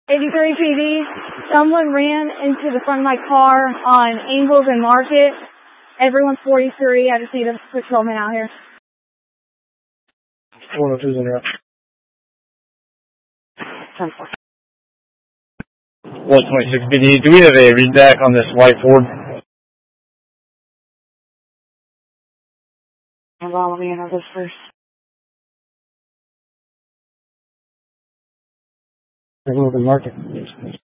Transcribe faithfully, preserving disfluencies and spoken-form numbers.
eighty-three P D, someone ran into the front of my car on Angles and Market. Everyone's forty-three. I just need a patrolman out here. one oh two's in route. one twenty-six B D, do we have a read back on this white Ford? Hold on, let me enter this first. Angles and Market.